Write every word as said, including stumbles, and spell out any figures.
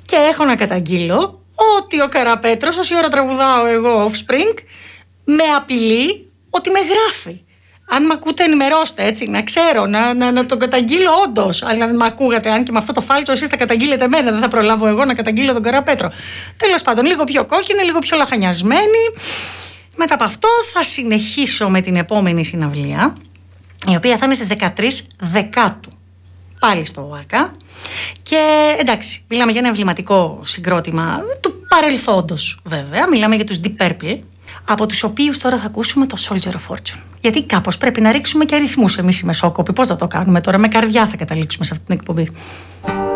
Και έχω να καταγγείλω ότι ο Καραπέτρος, όση ώρα τραγουδάω εγώ Offspring, με απειλεί ότι με γράφει. Αν με ακούτε, ενημερώστε, έτσι, να ξέρω, να, να, να τον καταγγείλω όντως. Αλλά αν με ακούγατε, αν και με αυτό το φάλτσο εσείς θα καταγγείλετε εμένα, δεν θα προλάβω εγώ να καταγγείλω τον Καραπέτρο. Τέλος πάντων, λίγο πιο κόκκινη, λίγο πιο λαχανιασμένη. Μετά από αυτό θα συνεχίσω με την επόμενη συναυλία, η οποία θα είναι στις δεκατρείς Δεκάτου. Πάλι στο ΟΑΚΑ. Και εντάξει, μιλάμε για ένα εμβληματικό συγκρότημα του παρελθόντος, βέβαια. Μιλάμε για τους Deep Purple, από τους οποίους τώρα θα ακούσουμε το Soldier of Fortune. Γιατί κάπως πρέπει να ρίξουμε και αριθμούς εμείς οι μεσόκοποι. Πώς θα το κάνουμε τώρα, με καρδιά θα καταλήξουμε σε αυτή την εκπομπή.